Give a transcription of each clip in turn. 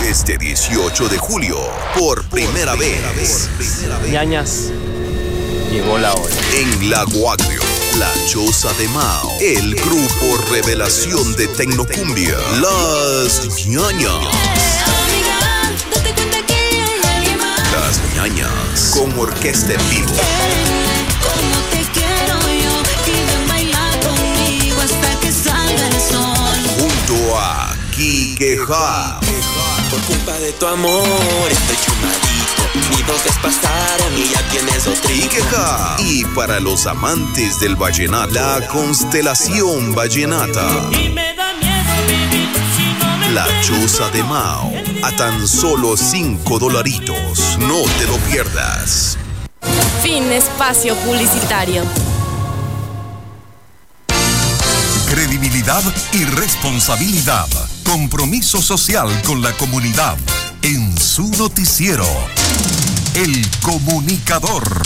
Este 18 de julio, por primera vez. Ñañas, llegó la hora. En Lago Agrio, La Choza de Mao, el grupo revelación de Tecnocumbia, Las Ñañas. Las Ñañas, con orquesta en vivo. Como te quiero yo, y ven bailar conmigo hasta que salga el sol. Junto a Quique Ja. Por culpa de tu amor estoy chumadito. Mis dotes pasaron y ya tienes otro. Quique Ja. Y para los amantes del vallenato, la constelación vallenata. Y me da miedo vivir si no me La Choza de Mao, a tan solo $5. No te lo pierdas. Fin espacio publicitario. Credibilidad y responsabilidad. Compromiso social con la comunidad. En su noticiero, El Comunicador.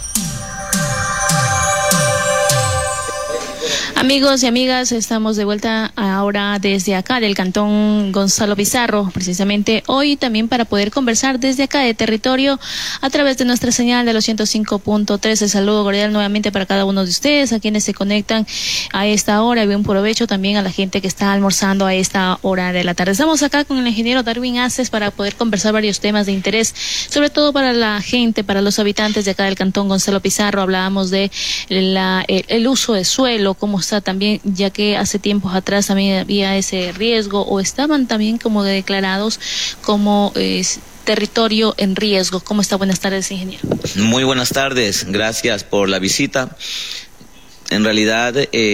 Amigos y amigas, estamos de vuelta ahora desde acá del Cantón Gonzalo Pizarro, precisamente hoy también para poder conversar desde acá de territorio a través de nuestra señal de los 105.3. El saludo cordial nuevamente para cada uno de ustedes, a quienes se conectan a esta hora, y buen provecho también a la gente que está almorzando a esta hora de la tarde. Estamos acá con el ingeniero Darwin Aces para poder conversar varios temas de interés, sobre todo para la gente, para los habitantes de acá del Cantón Gonzalo Pizarro. Hablábamos de el uso de suelo, cómo está también, ya que hace tiempos atrás también había ese riesgo, o estaban también como declarados como territorio en riesgo. ¿Cómo está? Buenas tardes, ingeniero. Muy buenas tardes, gracias por la visita. En realidad,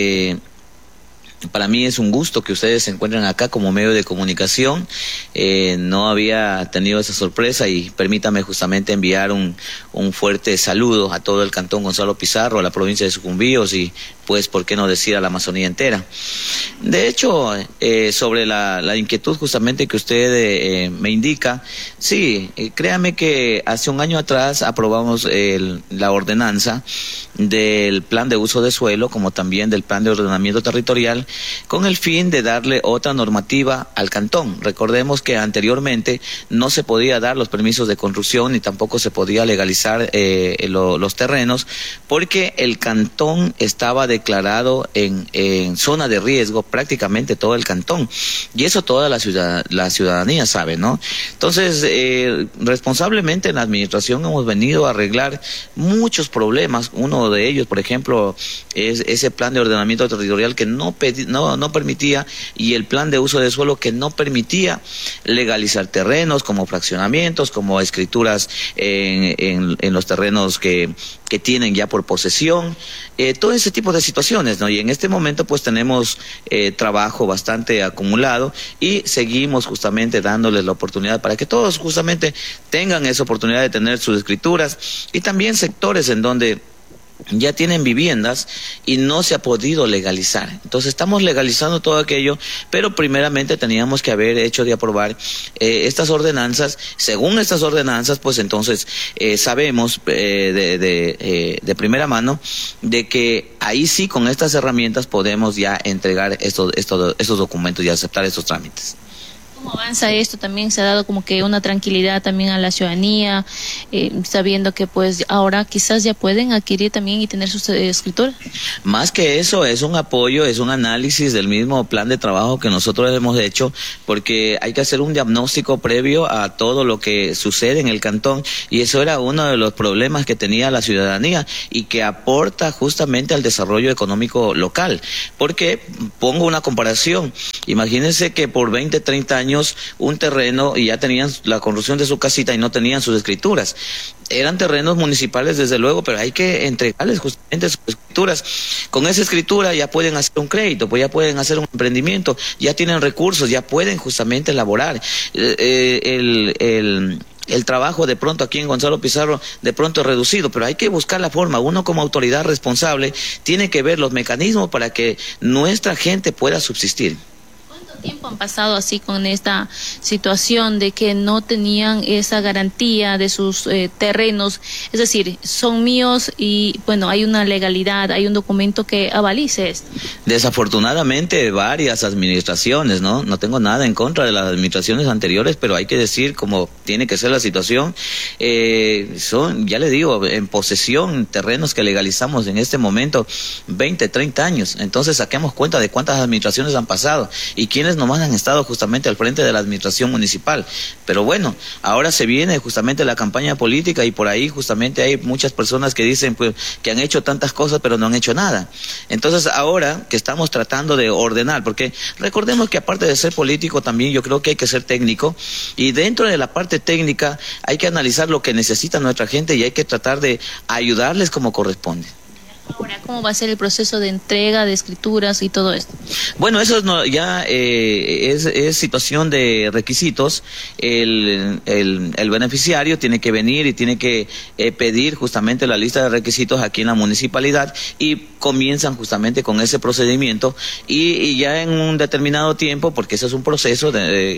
para mí es un gusto que ustedes se encuentren acá como medio de comunicación. No había tenido esa sorpresa y permítame justamente enviar un fuerte saludo a todo el Cantón Gonzalo Pizarro, a la provincia de Sucumbíos y pues, ¿por qué no decir a la Amazonía entera? De hecho, sobre la inquietud justamente que usted me indica, sí, créame que hace un año atrás aprobamos la ordenanza del plan de uso de suelo, como también del plan de ordenamiento territorial, con el fin de darle otra normativa al cantón. Recordemos que anteriormente no se podía dar los permisos de construcción ni tampoco se podía legalizar los terrenos, porque el cantón estaba declarado en zona de riesgo, prácticamente todo el cantón, y eso toda la ciudadanía sabe, ¿no? Entonces, responsablemente en la administración hemos venido a arreglar muchos problemas. Uno de ellos, por ejemplo, es ese plan de ordenamiento territorial que no permitía, y el plan de uso de suelo que no permitía legalizar terrenos como fraccionamientos, como escrituras en los terrenos que tienen ya por posesión, todo ese tipo de situaciones, ¿no? Y en este momento pues tenemos trabajo bastante acumulado y seguimos justamente dándoles la oportunidad para que todos justamente tengan esa oportunidad de tener sus escrituras, y también sectores en donde ya tienen viviendas y no se ha podido legalizar. Entonces estamos legalizando todo aquello, pero primeramente teníamos que haber hecho de aprobar estas ordenanzas. Según estas ordenanzas, pues entonces sabemos de primera mano de que ahí sí, con estas herramientas podemos ya entregar estos documentos y aceptar estos trámites. ¿Cómo avanza esto? También se ha dado como que una tranquilidad también a la ciudadanía, sabiendo que pues ahora quizás ya pueden adquirir también y tener sus escrituras. Más que eso, es un apoyo, es un análisis del mismo plan de trabajo que nosotros hemos hecho, porque hay que hacer un diagnóstico previo a todo lo que sucede en el cantón, y eso era uno de los problemas que tenía la ciudadanía y que aporta justamente al desarrollo económico local. Porque pongo una comparación, imagínense que por 20, 30 años un terreno y ya tenían la construcción de su casita y no tenían sus escrituras. Eran terrenos municipales, desde luego, pero hay que entregarles justamente sus escrituras. Con esa escritura ya pueden hacer un crédito, pues ya pueden hacer un emprendimiento, ya tienen recursos, ya pueden justamente elaborar. El trabajo de pronto aquí en Gonzalo Pizarro de pronto es reducido, pero hay que buscar la forma. Uno como autoridad responsable tiene que ver los mecanismos para que nuestra gente pueda subsistir. tiempo han pasado así con esta situación de que no tenían esa garantía de sus terrenos? Es decir, son míos y bueno, hay una legalidad, hay un documento que avalice esto. Desafortunadamente varias administraciones, no tengo nada en contra de las administraciones anteriores, pero hay que decir cómo tiene que ser la situación. Son, ya le digo, en posesión terrenos que legalizamos en este momento 20, 30 años. Entonces saquemos cuenta de cuántas administraciones han pasado y quiénes nomás han estado justamente al frente de la administración municipal. Pero bueno, ahora se viene justamente la campaña política y por ahí justamente hay muchas personas que dicen pues que han hecho tantas cosas pero no han hecho nada. Entonces ahora que estamos tratando de ordenar, porque recordemos que aparte de ser político también yo creo que hay que ser técnico, y dentro de la parte técnica hay que analizar lo que necesita nuestra gente y hay que tratar de ayudarles como corresponde. Ahora, ¿cómo va a ser el proceso de entrega de escrituras y todo esto? Bueno, eso ya es situación de requisitos. El beneficiario tiene que venir y tiene que pedir justamente la lista de requisitos aquí en la municipalidad y comienzan justamente con ese procedimiento y ya en un determinado tiempo, porque eso es un proceso,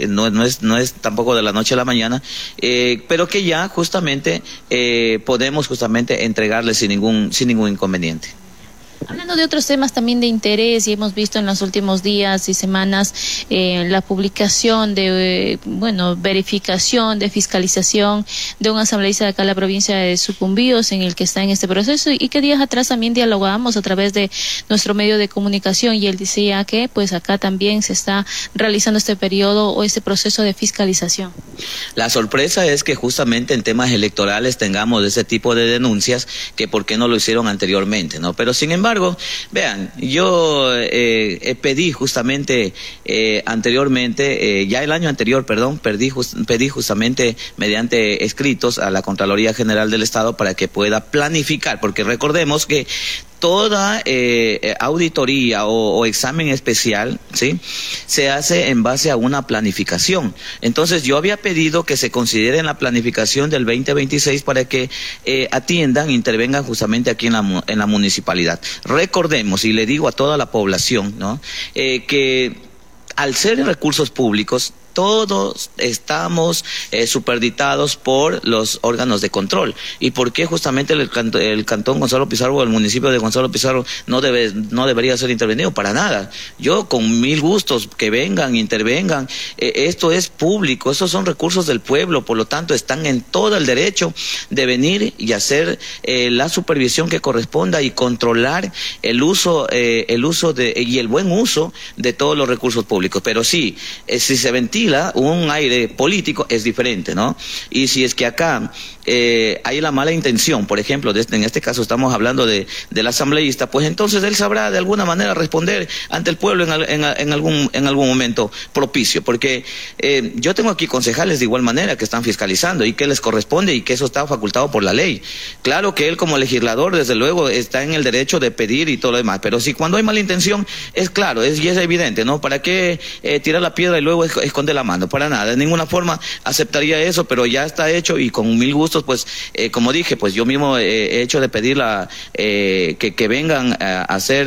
no es tampoco de la noche a la mañana, pero que ya justamente podemos justamente entregarle sin ningún inconveniente. Hablando de otros temas también de interés, y hemos visto en los últimos días y semanas la publicación de, verificación, de fiscalización de un asambleísta de acá en la provincia de Sucumbíos, en el que está en este proceso, y que días atrás también dialogábamos a través de nuestro medio de comunicación, y él decía que pues acá también se está realizando este periodo o este proceso de fiscalización. La sorpresa es que justamente en temas electorales tengamos ese tipo de denuncias, que por qué no lo hicieron anteriormente, ¿no? Pero sin embargo, vean, yo pedí justamente anteriormente, ya el año anterior, pedí justamente mediante escritos a la Contraloría General del Estado para que pueda planificar, porque recordemos que toda auditoría o examen especial, ¿sí?, se hace en base a una planificación. Entonces yo había pedido que se considere en la planificación del 2026 para que intervengan justamente aquí en la municipalidad. Recordemos, y le digo a toda la población, ¿no?, que al ser recursos públicos, todos estamos superditados por los órganos de control. ¿Y por qué justamente el Cantón Gonzalo Pizarro o el municipio de Gonzalo Pizarro no debería ser intervenido? Para nada. Yo con mil gustos que vengan, intervengan. Esto es público, esos son recursos del pueblo, por lo tanto están en todo el derecho de venir y hacer la supervisión que corresponda y controlar el uso y el buen uso de todos los recursos públicos. Pero sí, si se ventila un aire político es diferente, ¿no? Y si es que acá hay la mala intención, por ejemplo, en este caso estamos hablando del asambleísta, pues entonces él sabrá de alguna manera responder ante el pueblo en algún momento propicio, porque yo tengo aquí concejales de igual manera que están fiscalizando y que les corresponde y que eso está facultado por la ley. Claro que él como legislador desde luego está en el derecho de pedir y todo lo demás, pero si cuando hay mala intención es claro, y es evidente, ¿no? ¿Para qué tirar la piedra y luego esconder la mano? Para nada, de ninguna forma aceptaría eso, pero ya está hecho y con mil gustos, pues como dije, pues yo mismo he hecho de pedir que vengan a hacer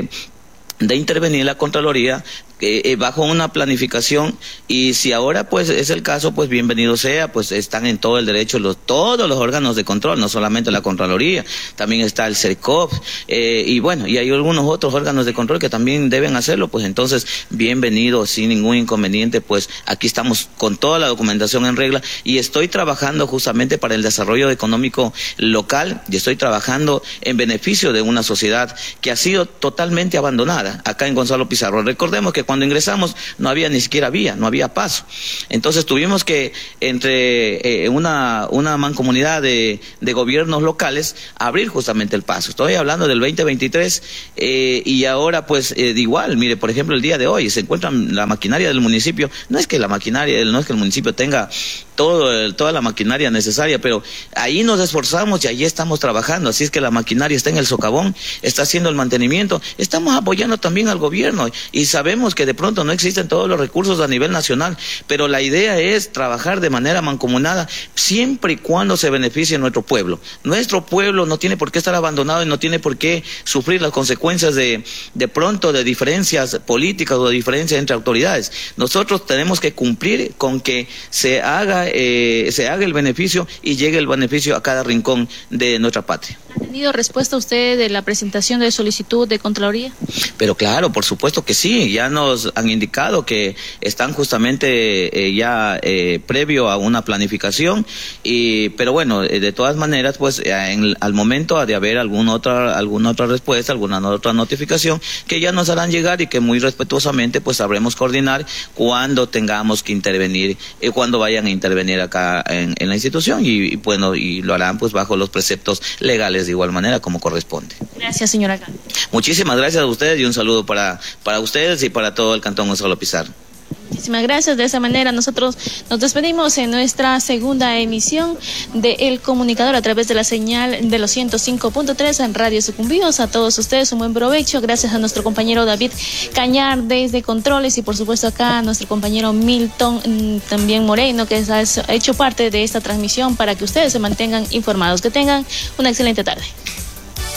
de intervenir la Contraloría bajo una planificación, y si ahora pues es el caso, pues bienvenido sea, pues están en todo el derecho todos los órganos de control, no solamente la Contraloría, también está el CERCOP, y hay algunos otros órganos de control que también deben hacerlo, pues entonces bienvenido, sin ningún inconveniente, pues aquí estamos con toda la documentación en regla, y estoy trabajando justamente para el desarrollo económico local, y estoy trabajando en beneficio de una sociedad que ha sido totalmente abandonada acá en Gonzalo Pizarro. Recordemos que cuando ingresamos no había ni siquiera no había paso. Entonces tuvimos que entre una mancomunidad de gobiernos locales abrir justamente el paso. Estoy hablando del 2023 y ahora pues igual, mire, por ejemplo el día de hoy se encuentra la maquinaria del municipio. No es que el municipio tenga toda la maquinaria necesaria, pero ahí nos esforzamos y ahí estamos trabajando, así es que la maquinaria está en el socavón, está haciendo el mantenimiento, estamos apoyando también al gobierno y sabemos que de pronto no existen todos los recursos a nivel nacional, pero la idea es trabajar de manera mancomunada siempre y cuando se beneficie nuestro pueblo. Nuestro pueblo no tiene por qué estar abandonado y no tiene por qué sufrir las consecuencias de pronto de diferencias políticas o de diferencias entre autoridades. Nosotros tenemos que cumplir con que se haga el beneficio y llegue el beneficio a cada rincón de nuestra patria. ¿Ha tenido respuesta usted de la presentación de solicitud de Contraloría? Pero claro, por supuesto que sí, ya nos han indicado que están justamente previo a una planificación, pero bueno, de todas maneras, pues al momento de haber alguna otra respuesta, alguna otra notificación, que ya nos harán llegar y que muy respetuosamente pues sabremos coordinar cuando tengamos que intervenir, cuando vayan a intervenir acá en la institución y bueno, y lo harán pues bajo los preceptos legales de igual manera como corresponde. Gracias, señora. Muchísimas gracias a ustedes y un saludo para ustedes y para todo el Cantón Gonzalo Pizarro. Muchísimas gracias. De esa manera nosotros nos despedimos en nuestra segunda emisión de El Comunicador a través de la señal de los 105.3 en Radio Sucumbíos. A todos ustedes un buen provecho. Gracias a nuestro compañero David Cañar desde Controles y por supuesto acá a nuestro compañero Milton también Moreno, que ha hecho parte de esta transmisión para que ustedes se mantengan informados. Que tengan una excelente tarde.